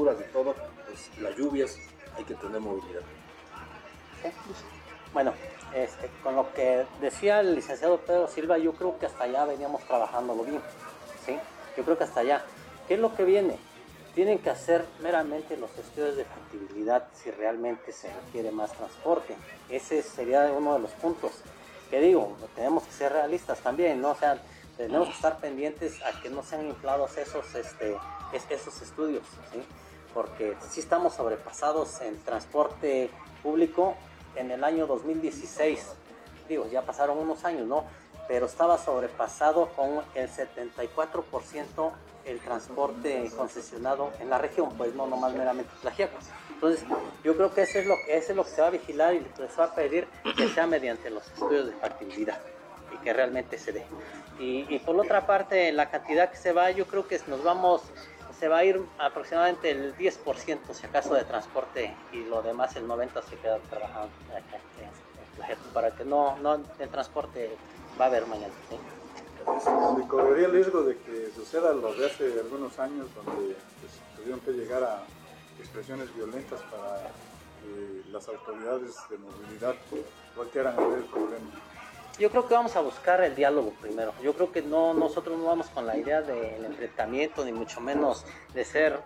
olas y todo, pues las lluvias, hay que tener movilidad. Bueno, con lo que decía el licenciado Pedro Silva, yo creo que hasta allá veníamos trabajándolo bien, ¿sí? Yo creo que hasta allá. ¿Qué es lo que viene? Tienen que hacer meramente los estudios de factibilidad si realmente se requiere más transporte. Ese sería uno de los puntos. Que digo, tenemos que ser realistas también, ¿no? O sea, tenemos que estar pendientes a que no sean inflados esos estudios, ¿sí? Porque sí estamos sobrepasados en transporte público. En el año 2016, digo, ya pasaron unos años, ¿no? Pero estaba sobrepasado con el 74% el transporte concesionado en la región, pues no nomás meramente Tlaxiaco. Entonces, yo creo que eso es lo que se va a vigilar y lo que se va a pedir que sea mediante los estudios de factibilidad y que realmente se dé. Y por otra parte, la cantidad que se va, yo creo que se va a ir aproximadamente el 10% si acaso de transporte y lo demás el 90% se queda trabajando para que no el transporte va a haber mañana, ¿sí? Se correría el riesgo de que suceda lo de hace algunos años donde pues, tuvieron que llegar a expresiones violentas para que las autoridades de movilidad voltearan a ver el problema. Yo creo que vamos a buscar el diálogo primero. Yo creo que nosotros no vamos con la idea del enfrentamiento, ni mucho menos de ser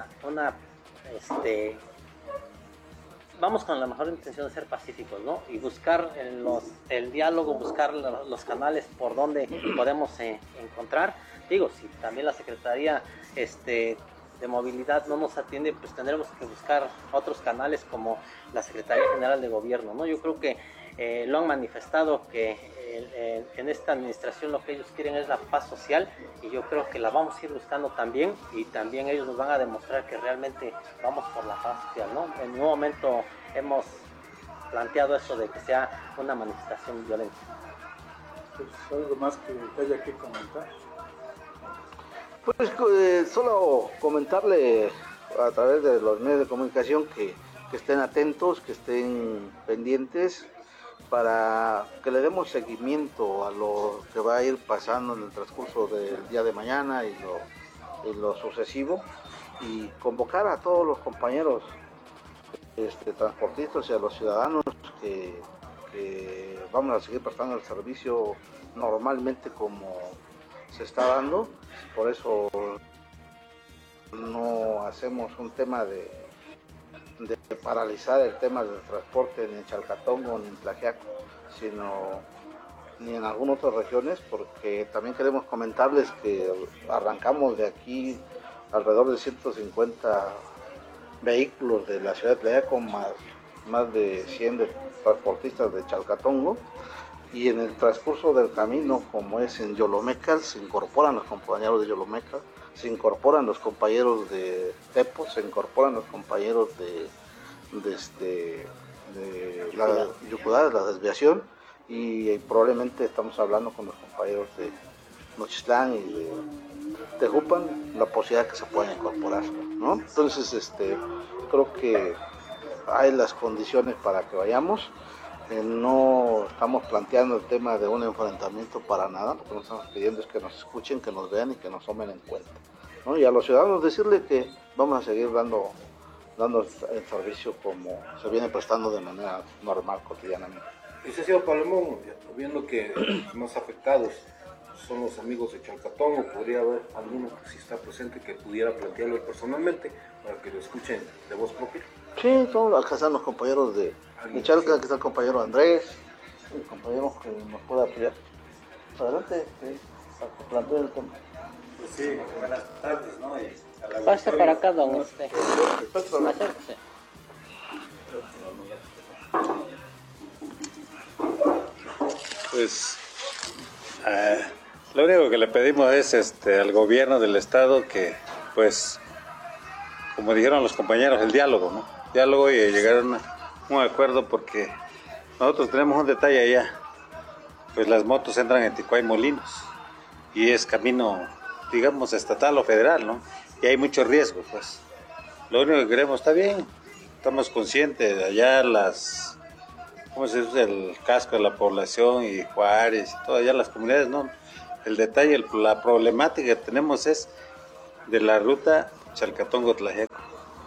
vamos con la mejor intención de ser pacíficos, ¿no? Y buscar el diálogo, buscar los canales por donde podemos encontrar. Digo, si también la Secretaría de Movilidad no nos atiende, pues tendremos que buscar otros canales como la Secretaría General de Gobierno, ¿no? Yo creo que lo han manifestado que en esta administración lo que ellos quieren es la paz social y yo creo que la vamos a ir buscando también y también ellos nos van a demostrar que realmente vamos por la paz social, ¿no? En un momento hemos planteado eso de que sea una manifestación violenta. Pues, ¿algo más que haya que comentar? Pues solo comentarle a través de los medios de comunicación que estén atentos, que estén pendientes para que le demos seguimiento a lo que va a ir pasando en el transcurso del día de mañana y lo sucesivo y convocar a todos los compañeros transportistas y a los ciudadanos que vamos a seguir prestando el servicio normalmente como se está dando. Por eso no hacemos un tema de paralizar el tema del transporte ni en Chalcatongo ni en Tlaxiaco, sino ni en algunas otras regiones, porque también queremos comentarles que arrancamos de aquí alrededor de 150 vehículos de la ciudad de Tlaxiaco, más de 100 de transportistas de Chalcatongo, y en el transcurso del camino, como es en Yolomeca, se incorporan los compañeros de Yolomeca, se incorporan los compañeros de Tepo, se incorporan los compañeros de la Yucudá, de la desviación, y probablemente estamos hablando con los compañeros de Nochistlán y de Tejupan, la posibilidad de que se puedan incorporar, ¿no? Entonces, creo que hay las condiciones para que vayamos. No estamos planteando el tema de un enfrentamiento para nada. Lo que nos estamos pidiendo es que nos escuchen, que nos vean y que nos tomen en cuenta, ¿no? Y a los ciudadanos decirle que vamos a seguir dando el servicio como se viene prestando de manera normal, cotidianamente. Licenciado Palemón, viendo que los más afectados son los amigos de Chalcatongo, podría haber alguno que sí está presente que pudiera plantearlo personalmente para que lo escuchen de voz propia. Sí, acá están los compañeros de Chalca, aquí está el compañero Andrés, el compañero que nos pueda apoyar. Adelante, para que plantee el tema. Pues sí, buenas tardes, ¿no? Pase para acá, don Acérquese. Pues lo único que le pedimos es al gobierno del estado que, pues, como dijeron los compañeros, el diálogo, ¿no? Diálogo y llegar a un acuerdo, porque nosotros tenemos un detalle allá. Pues las motos entran en Ticuay Molinos y es camino, digamos, estatal o federal, ¿no? Y hay mucho riesgo, pues. Lo único que queremos, está bien, estamos conscientes de allá ¿cómo se dice? El casco de la población y Juárez y todo, allá las comunidades, ¿no? El detalle, la problemática que tenemos es de la ruta Chalcatongo-Tlaxiaco.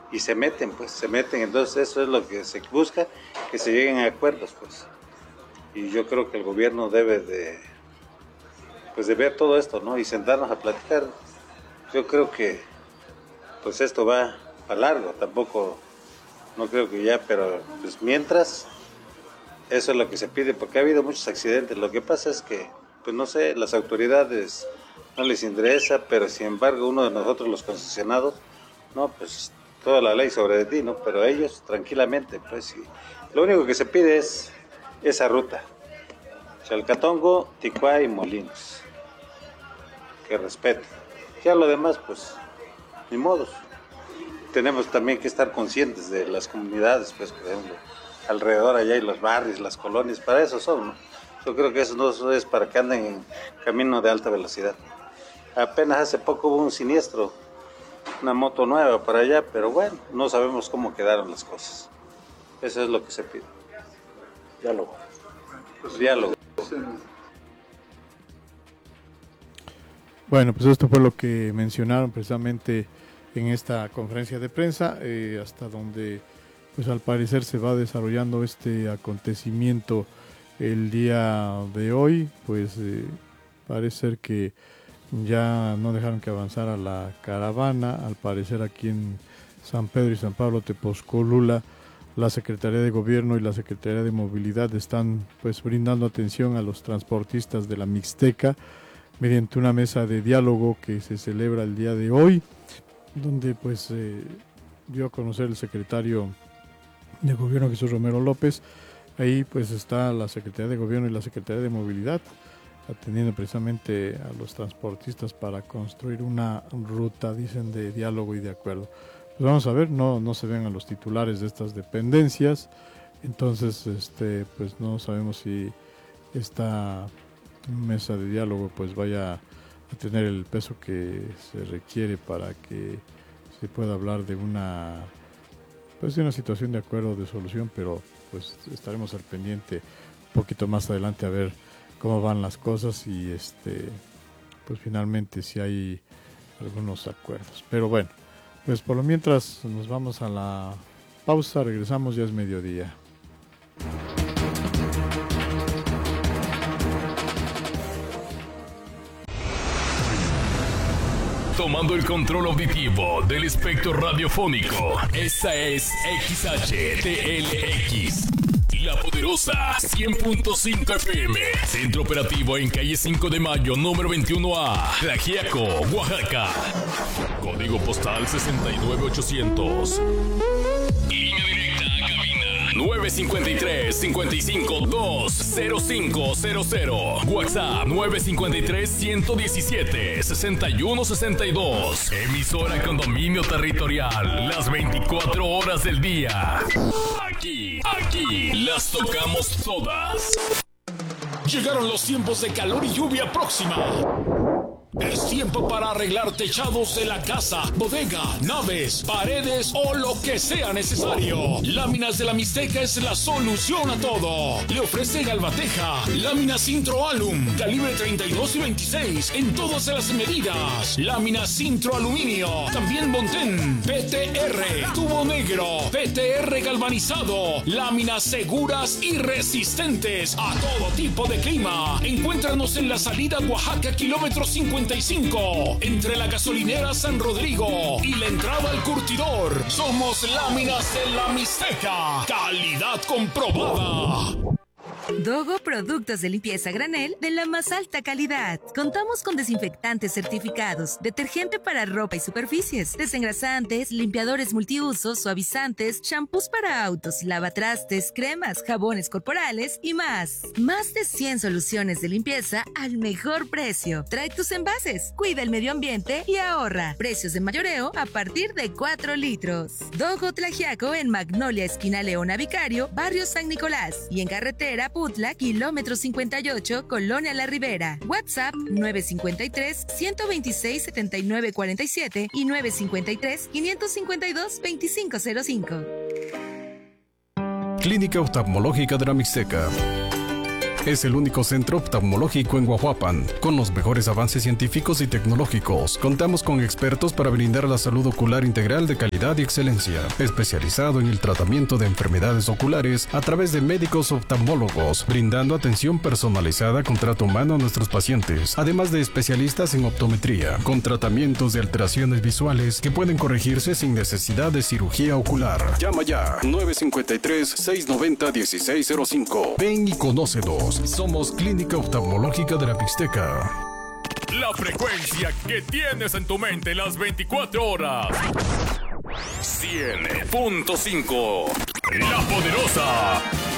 y se meten, entonces eso es lo que se busca, que se lleguen a acuerdos, pues. Y yo creo que el gobierno debe de ver todo esto, ¿no? Y sentarnos a platicar. Yo creo que pues esto va para largo, tampoco, no creo que ya, pero pues mientras, eso es lo que se pide, porque ha habido muchos accidentes. Lo que pasa es que, pues no sé, las autoridades no les interesa, pero sin embargo uno de nosotros, los concesionados, no, pues toda la ley sobre de ti, ¿no? Pero ellos tranquilamente, pues sí. Lo único que se pide es esa ruta, Chalcatongo, Ticuá y Molinos, que respeten. Ya lo demás, pues, ni modos. Tenemos también que estar conscientes de las comunidades, pues, por ejemplo, alrededor allá hay los barrios, las colonias, para eso son, ¿no? Yo creo que eso no es para que anden en camino de alta velocidad. Apenas hace poco hubo un siniestro, una moto nueva para allá, pero bueno, no sabemos cómo quedaron las cosas. Eso es lo que se pide. Diálogo. Diálogo. Bueno, pues esto fue lo que mencionaron precisamente en esta conferencia de prensa, hasta donde pues al parecer se va desarrollando este acontecimiento el día de hoy. Pues parece ser que ya no dejaron que avanzara la caravana. Al parecer aquí en San Pedro y San Pablo Tepozcolula, la Secretaría de Gobierno y la Secretaría de Movilidad están pues brindando atención a los transportistas de la Mixteca mediante una mesa de diálogo que se celebra el día de hoy, donde pues dio a conocer el secretario de Gobierno Jesús Romero López. Ahí pues está la Secretaría de Gobierno y la Secretaría de Movilidad atendiendo precisamente a los transportistas para construir una ruta, dicen, de diálogo y de acuerdo. Pues vamos a ver, no se ven a los titulares de estas dependencias, entonces pues no sabemos si esta mesa de diálogo pues vaya a tener el peso que se requiere para que se pueda hablar de una situación de acuerdo, de solución, pero pues estaremos al pendiente un poquito más adelante a ver cómo van las cosas y pues finalmente si hay algunos acuerdos. Pero bueno, pues por lo mientras nos vamos a la pausa, regresamos, ya es mediodía. Tomando el control auditivo del espectro radiofónico, esta es XHTLX, La Poderosa 100.5 FM. Centro operativo en calle 5 de Mayo, número 21A, Tlaxiaco, Oaxaca. Código postal 69800. Línea directa a cabina 953-55-20500. WhatsApp 953-117-6162. Emisora con dominio territorial las 24 horas del día. Aquí las tocamos todas. Llegaron los tiempos de calor y lluvia próxima. Es tiempo para arreglar techados de la casa, bodega, naves, paredes o lo que sea necesario. Láminas de la Mixteca es la solución a todo. Le ofrece Galvateja, láminas Intro-Alum, calibre 32 y 26 en todas las medidas. Láminas Intro-Aluminio, también Montén, PTR, tubo negro, PTR galvanizado, láminas seguras y resistentes a todo tipo de clima. Encuéntranos en la salida Oaxaca, kilómetro 55, entre la gasolinera San Rodrigo y la entrada al curtidor. Somos Láminas de la Mixteca, calidad comprobada. Dogo, productos de limpieza granel de la más alta calidad. Contamos con desinfectantes certificados, detergente para ropa y superficies, desengrasantes, limpiadores multiusos, suavizantes, champús para autos, lavatrastes, cremas, jabones corporales y más. Más de 100 soluciones de limpieza al mejor precio. Trae tus envases, cuida el medio ambiente y ahorra. Precios de mayoreo a partir de 4 litros. Dogo Tlaxiaco en Magnolia, esquina Leona Vicario, barrio San Nicolás, y en carretera Putla, kilómetro 58, Colonia La Ribera. WhatsApp 953-126-7947 y 953-552-2505. Clínica Oftalmológica de la Mixteca. es el único centro oftalmológico en Guajuapan, con los mejores avances científicos y tecnológicos. Contamos con expertos para brindar la salud ocular integral de calidad y excelencia, especializado en el tratamiento de enfermedades oculares a través de médicos oftalmólogos, brindando atención personalizada con trato humano a nuestros pacientes, además de especialistas en optometría, con tratamientos de alteraciones visuales que pueden corregirse sin necesidad de cirugía ocular. Llama ya, 953-690-1605. Ven y conócenos. Somos Clínica Oftalmológica de la Mixteca. La frecuencia que tienes en tu mente las 24 horas. 100.5. La Poderosa.